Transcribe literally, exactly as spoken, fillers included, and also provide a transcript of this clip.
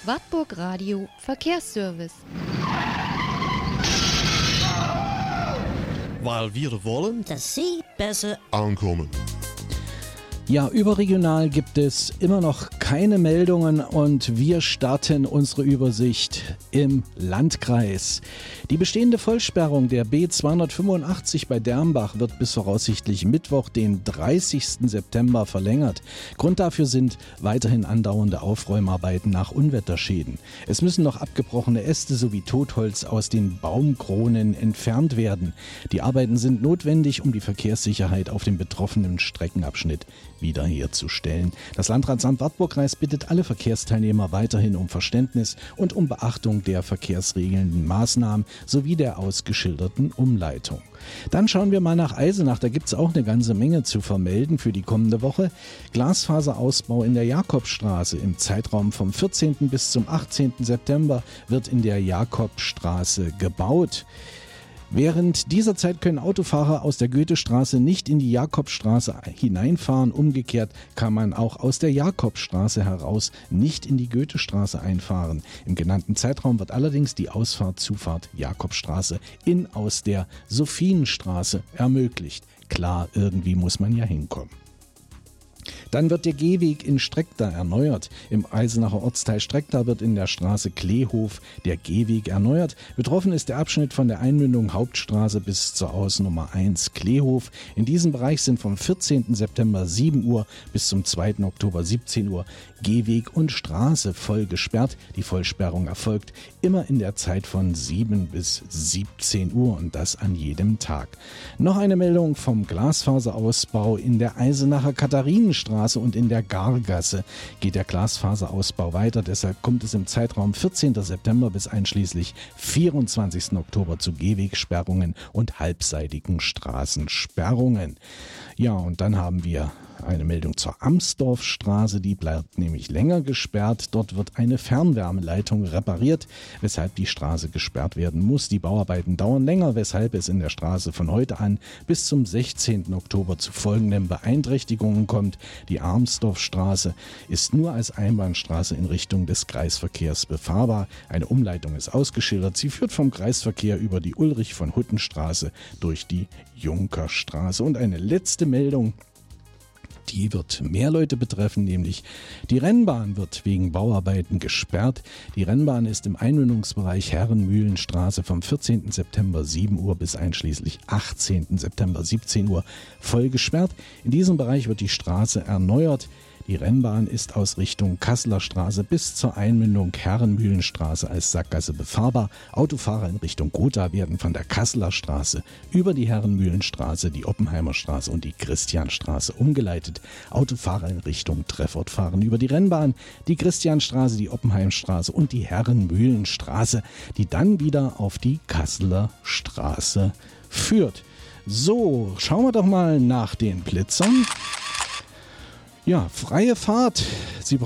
Wartburg Radio Verkehrsservice. Weil wir wollen, dass Sie besser ankommen. Ja, überregional gibt es immer noch keine Meldungen und wir starten unsere Übersicht im Landkreis. Die bestehende Vollsperrung der B zweihundertfünfundachtzig bei Dernbach wird bis voraussichtlich Mittwoch, den dreißigsten September verlängert. Grund dafür sind weiterhin andauernde Aufräumarbeiten nach Unwetterschäden. Es müssen noch abgebrochene Äste sowie Totholz aus den Baumkronen entfernt werden. Die Arbeiten sind notwendig, um die Verkehrssicherheit auf dem betroffenen Streckenabschnitt wiederherzustellen. Das Landratsamt Wartburg-Kreis bittet alle Verkehrsteilnehmer weiterhin um Verständnis und um Beachtung der verkehrsregelnden Maßnahmen sowie der ausgeschilderten Umleitung. Dann schauen wir mal nach Eisenach. Da gibt es auch eine ganze Menge zu vermelden für die kommende Woche. Glasfaserausbau in der Jakobstraße. Im Zeitraum vom vierzehnten bis zum achtzehnten September wird in der Jakobstraße gebaut. Während dieser Zeit können Autofahrer aus der Goethestraße nicht in die Jakobstraße hineinfahren. Umgekehrt kann man auch aus der Jakobstraße heraus nicht in die Goethestraße einfahren. Im genannten Zeitraum wird allerdings die Ausfahrt-Zufahrt Jakobstraße in aus der Sophienstraße ermöglicht. Klar, irgendwie muss man ja hinkommen. Dann wird der Gehweg in Streckda erneuert. Im Eisenacher Ortsteil Streckda wird in der Straße Kleehof der Gehweg erneuert. Betroffen ist der Abschnitt von der Einmündung Hauptstraße bis zur Ausnummer eins Kleehof. In diesem Bereich sind vom vierzehnten September sieben Uhr bis zum zweiten Oktober siebzehn Uhr Gehweg und Straße voll gesperrt. Die Vollsperrung erfolgt immer in der Zeit von sieben bis siebzehn Uhr und das an jedem Tag. Noch eine Meldung vom Glasfaserausbau in der Eisenacher Katharinenstraße und in der Gargasse geht der Glasfaserausbau weiter. Deshalb kommt es im Zeitraum vierzehnten September bis einschließlich vierundzwanzigsten Oktober zu Gehwegsperrungen und halbseitigen Straßensperrungen. Ja, und dann haben wir eine Meldung zur Amsdorfstraße, die bleibt nämlich länger gesperrt. Dort wird eine Fernwärmeleitung repariert, weshalb die Straße gesperrt werden muss. Die Bauarbeiten dauern länger, weshalb es in der Straße von heute an bis zum sechzehnten Oktober zu folgenden Beeinträchtigungen kommt. Die Amsdorfstraße ist nur als Einbahnstraße in Richtung des Kreisverkehrs befahrbar. Eine Umleitung ist ausgeschildert. Sie führt vom Kreisverkehr über die Ulrich-von-Hutten-Straße durch die Junkerstraße. Und eine letzte Meldung, die wird mehr Leute betreffen, nämlich die Rennbahn wird wegen Bauarbeiten gesperrt. Die Rennbahn ist im Einmündungsbereich Herrenmühlenstraße vom vierzehnten September sieben Uhr bis einschließlich achtzehnten September siebzehn Uhr voll gesperrt. In diesem Bereich wird die Straße erneuert. Die Rennbahn ist aus Richtung Kasseler Straße bis zur Einmündung Herrenmühlenstraße als Sackgasse befahrbar. Autofahrer in Richtung Gotha werden von der Kasseler Straße über die Herrenmühlenstraße, die Oppenheimer Straße und die Christianstraße umgeleitet. Autofahrer in Richtung Treffort fahren über die Rennbahn, die Christianstraße, die Oppenheimstraße und die Herrenmühlenstraße, die dann wieder auf die Kasseler Straße führt. So, schauen wir doch mal nach den Blitzern. Ja, freie Fahrt. Sie